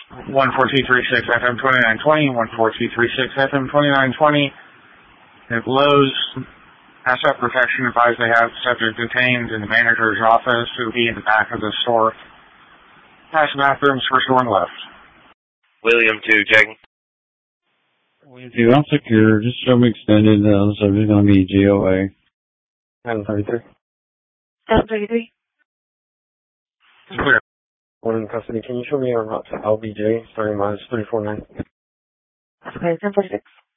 14236 FM 2920, 14236 FM 2920. At Lowe's, Asset Protection advised they have subject detained in the manager's office who will be in the back of the store. Past bathrooms, first door on left. William 2, checking. William 2, I'm secure. Just show me extended. The subject's going to be GOA. 733. 733. Clear. One in custody. Can you show me our route to LBJ starting mileage 349? Okay, 1046.